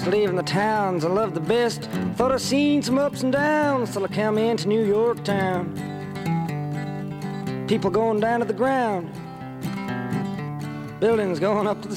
Leaving the towns I love the best. Thought I'd seen some ups and downs till I come into New York town. People going down to the ground, buildings going up to the